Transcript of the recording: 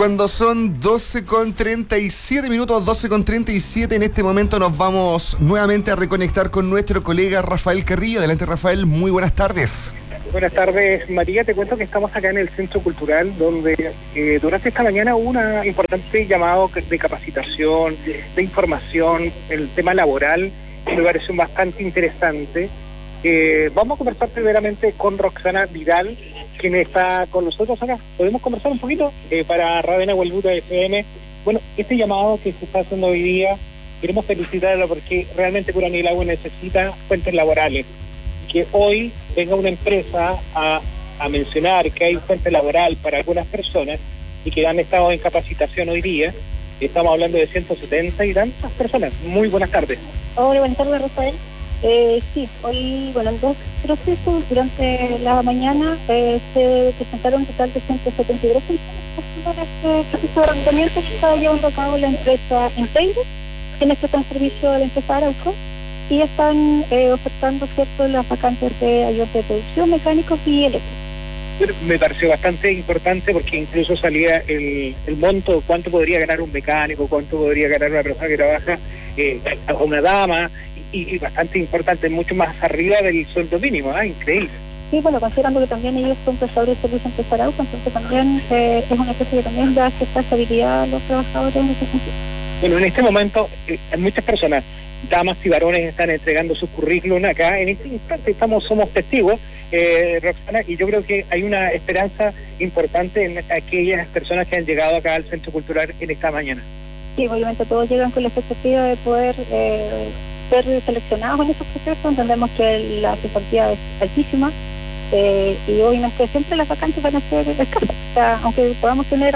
Cuando son 12:37 minutos, 12:37, en este momento nos vamos nuevamente a reconectar con nuestro colega Rafael Carrillo. Adelante, Rafael, muy buenas tardes. Buenas tardes, María. Te cuento que estamos acá en el Centro Cultural, donde durante esta mañana hubo un importante llamado de capacitación, de información, el tema laboral, que me pareció bastante interesante. Vamos a conversar primeramente con Roxana Vidal, quien está con nosotros acá. ¿Podemos conversar un poquito para Ravenna Huelbuta FM? Bueno, este llamado que se está haciendo hoy día, queremos felicitarlo porque realmente Curanilahue necesita fuentes laborales. Que hoy venga una empresa a mencionar que hay fuente laboral para algunas personas y que han estado en capacitación hoy día. Estamos hablando de 170 y tantas personas. Muy buenas tardes. Hola, buenas tardes, Rafael. Sí, hoy, en dos procesos durante la mañana se presentaron un total de 173 personas en este proceso de reclutamiento que está llevando a cabo la empresa Inteiro, quienes prestan servicio a la empresa Arauco, y están ofertando, ¿cierto?, las vacantes de ayudantes de producción, mecánicos y eléctricos. Me pareció bastante importante porque incluso salía el monto, cuánto podría ganar un mecánico, cuánto podría ganar una persona que trabaja, una dama, y bastante importante, mucho más arriba del sueldo mínimo, increíble. Sí, bueno, considerando que también ellos son prestadores de servicios empresa Arauco, entonces también es una empresa que también da cierta estabilidad a los trabajadores en ese sentido. Bueno, en este momento muchas personas, damas y varones, están entregando sus currículum acá. En este instante somos testigos, Roxana, y yo creo que hay una esperanza importante en aquellas personas que han llegado acá al Centro Cultural en esta mañana. Sí, obviamente todos llegan con la expectativa de poder ser seleccionados en estos procesos. Entendemos que la cesantía es altísima y obviamente siempre las vacantes van a ser escasas. O sea, aunque podamos tener